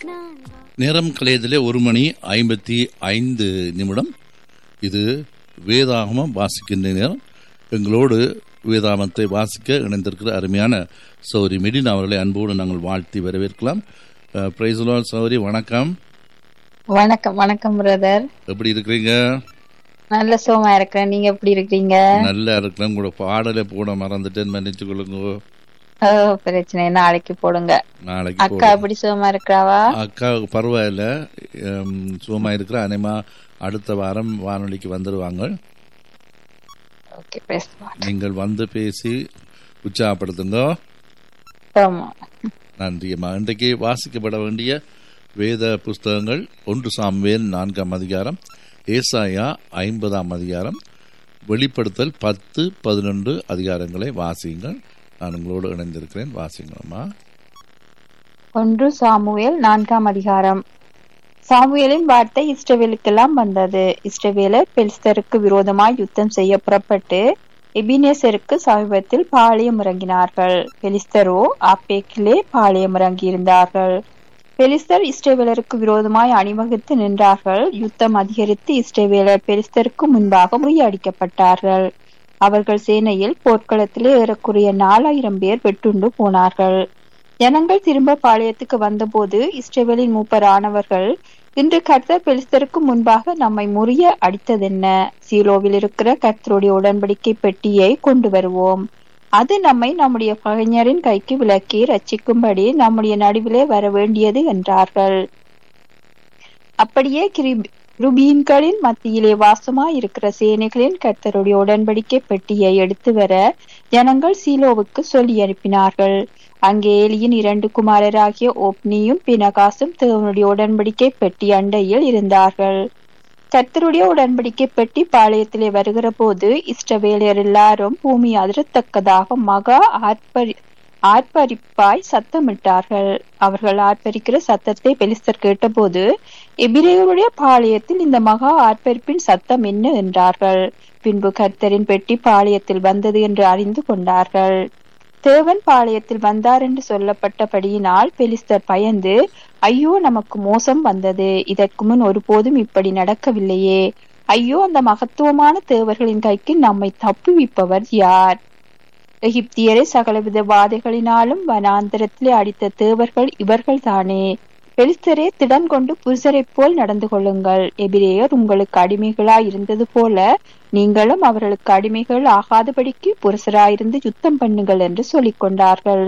நேரம் கலையதிலே 1:55 இது வேதாகமம் வாசிக்கின்ற நேரம். எங்களோடு வேதாகமத்தை வாசிக்க இணைந்திருக்கிற அருமையான சௌரி மெடின் அவர்களை அன்போடு நாங்கள் வாழ்த்தி வரவேற்கலாம். பிரைஸ் தி லார்ட் சௌரி, வணக்கம். வணக்கம். வணக்கம் பிரதர், எப்படி இருக்கிறீங்க? நல்ல சுகமா இருக்கிறேன். நீங்க எப்படி இருக்கீங்க? நல்லா இருக்கிறேன். உங்களோட பாடலை போட மறந்துட்டேன்னு மன்னிச்சு கொள்ளுங்க. பிரச்சனை, நாளைக்கு போடுங்க. நாளைக்கு அக்கா எப்படி சுகமா இருக்கிறாவா? அக்காவுக்கு பரவாயில்ல, சுகமா இருக்கிற. அனைமா அடுத்த வாரம் வானொலிக்கு வந்துடுவாங்க. நீங்கள் வந்து பேசி உற்சாகப்படுத்துங்க. நன்றியம்மா. இன்றைக்கு வாசிக்கப்பட வேண்டிய வேத புஸ்தகங்கள் 1 சாமுவேல் 4ஆம் அதிகாரம், ஏசாயா 50ஆம் அதிகாரம், வெளிப்படுத்தல் 10, 11 அதிகாரங்களை வாசியுங்கள். நான் உங்களோடு இணைந்திருக்கிறேன். வாசிங்களம்மா. 1 சாமுவேல் 4ஆம் அதிகாரம். சாமுவேலின் வார்த்தை இஸ்ரவேலுக்கெல்லாம் வந்தது. இஸ்ரவேலர் பெலிஸ்தருக்கு விரோதமாய் யுத்தம் செய்ய புறப்பட்டு எபினேசருக்கு சமீபத்தில் பாளையம் இறங்கினார்கள். பெலிஸ்தரோ ஆப்பேக்கிலே பாளையம் இறங்கி இருந்தார்கள். பெலிஸ்தர் இஸ்ரவேலருக்கு விரோதமாய் அணிவகுத்து நின்றார்கள். யுத்தம் அதிகரித்து இஸ்ரவேலர் பெலிஸ்தருக்கு முன்பாக முறியடிக்கப்பட்டார்கள். அவர்கள் சேனையில் போர்க்களத்திலே ஏறக்குறைய 4000 பேர் வெட்டுண்டு போனார்கள். ஜனங்கள் திரும்ப பாளையத்துக்கு வந்தபோது இஸ்ரவேலின் மூப்பரானவர்கள், இன்று கர்த்தர் பெலிஸ்தருக்கு முன்பாக நம்மை முறிய அடித்ததென்ன? சீலோவில் இருக்கிற கர்த்தருடைய உடன்படிக்கை பெட்டியை கொண்டு வருவோம். அது நம்மை நம்முடைய பகைஞரின் கைக்கு விலக்கி ரட்சிக்கும்படி நம்முடைய நடுவிலே வர வேண்டியது என்றார்கள். அப்படியே ரூபீன்களின் மத்தியிலே வாசமாய் இருக்கிற சேனைகளின் கர்த்தருடைய உடன்படிக்கை பெட்டியை எடுத்து வர ஜனங்கள் சீலோவுக்கு சொல்லி அனுப்பினார்கள். அங்கே ஏலியின் 2 குமாரராகிய ஓப்னியும் பினகாசும் தேவனுடைய உடன்படிக்கை பெட்டி அண்டையில் இருந்தார்கள். கர்த்தருடைய உடன்படிக்கை பெட்டி பாளையத்திலே வருகிற போது இஸ்ரவேலர் எல்லாரும் பூமி அதிரத்தக்கதாக மகா ஆர்ப்பரிப்பாய் சத்தமிட்டார்கள். அவர்கள் ஆர்ப்பரிக்கிற சத்தத்தை பெலிஸ்தர் கேட்டபோது, எபிரேயருடைய பாளையத்தில் இந்த மகா ஆர்ப்பரிப்பின் சத்தம் என்ன என்றார்கள். பின்பு கர்த்தரின் பெட்டி பாளையத்தில் வந்தது என்று அறிந்து கொண்டார்கள். தேவன் பாளையத்தில் வந்தார் என்று சொல்லப்பட்டபடியினால் பெலிஸ்தர் பயந்து, ஐயோ, நமக்கு மோசம் வந்தது, இதற்கு முன் ஒருபோதும் இப்படி நடக்கவில்லையே, ஐயோ, அந்த மகத்துவமான தேவர்களின் கைக்கு நம்மை தப்புவிப்பவர் யார்? எகிப்தியரை சகலவித வாதைகளினாலும் வனாந்தரத்திலே அடித்த தேவர்கள் இவர்கள் தானே. பெலிஸ்தரே, திடன் கொண்டு புருஷரை போல் நடந்து கொள்ளுங்கள். எபிரேயர் உங்களுக்கு அடிமைகளாய் இருந்தது போல நீங்களும் அவர்களுக்கு அடிமைகள் ஆகாதபடிக்கு புருஷராயிருந்து யுத்தம் பண்ணுங்கள் என்று சொல்லிக் கொண்டார்கள்.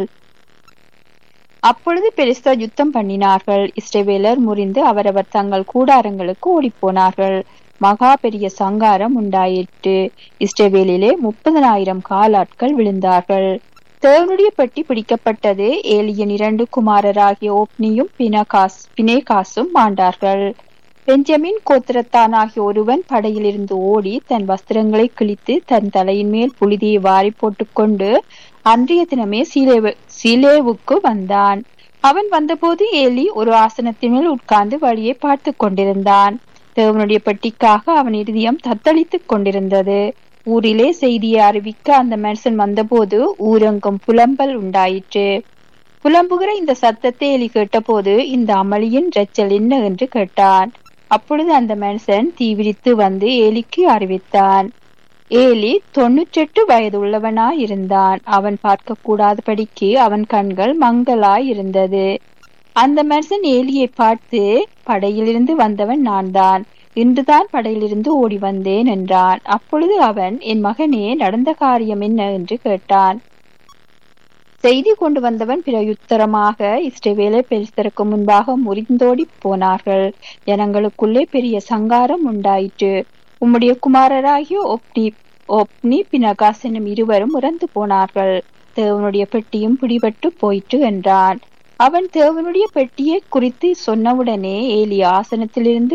அப்பொழுது பெலிஸ்தர் யுத்தம் பண்ணினார்கள். இஸ்ரவேலர் முறிந்து அவரவர் தங்கள் கூடாரங்களுக்கு ஓடிப்போனார்கள். மகா பெரிய சங்காரம் உண்டாயிற்று. இஸ்ரவேலிலே 30,000 காலாட்கள் விழுந்தார்கள். தேவனுடைய பெட்டி பிடிக்கப்பட்டது. ஏலியின் 2 குமாரராகிய ஓப்னியும் பினேகாசும் மாண்டார்கள். பெஞ்சமின் கோத்திரத்தானாகிய ஒருவன் படையிலிருந்து ஓடி தன் வஸ்திரங்களை கிழித்து தன் தலையின் மேல் புழுதியை வாரி போட்டுக்கொண்டு அன்றைய தினமே சீலேவுக்கு வந்தான். அவன் வந்தபோது ஏலி ஒரு ஆசனத்தின் மேல் உட்கார்ந்து வழியை பார்த்து கொண்டிருந்தான். தேவனுடைய பெட்டிக்காக அவன் இருதயம் தத்தளித்துக் கொண்டிருந்தது. ஊரிலே செய்தியை அறிவிக்க அந்த மனுஷன் வந்தபோது ஊரெங்கும் புலம்பல் உண்டாயிற்று. புலம்புகிற இந்த சத்தத்தை ஏலி கேட்டபோது, இந்த அமளியின் இரைச்சல் என்ன என்று கேட்டான். அப்பொழுது அந்த மனுஷன் தீவிரித்து வந்து ஏலிக்கு அறிவித்தான். ஏலி 98 வயது உள்ளவனாய் இருந்தான். அவன் பார்க்க கூடாதபடிக்கு அவன் கண்கள் மங்கலாய் இருந்தது. அந்த மனுஷன் ஏலியை பார்த்து, படையிலிருந்து வந்தவன் நான் தான், இன்றுதான் படையிலிருந்து ஓடி வந்தேன் என்றான். அப்பொழுது அவன், என் மகனே, நடந்த காரியம் என்ன என்று கேட்டான். செய்தி கொண்டு வந்தவன் பிரயுத்தரமாக, இஸ்ரவேலர் பெலிஸ்தருக்கு முன்பாக முறிந்தோடி போனார்கள். ஜனங்களுக்குள்ளே பெரிய சங்காரம் உண்டாயிற்று. உம்முடைய குமாரராகிய ஒப்னி பினகாஸ் என்னும் இருவரும் இறந்து போனார்கள். தேவனுடைய பெட்டியும் பிடிபட்டு போயிற்று என்றான். அவன் தேவனுடைய பெட்டியை குறித்து சொன்னவுடனே ஏலி ஆசனத்திலிருந்து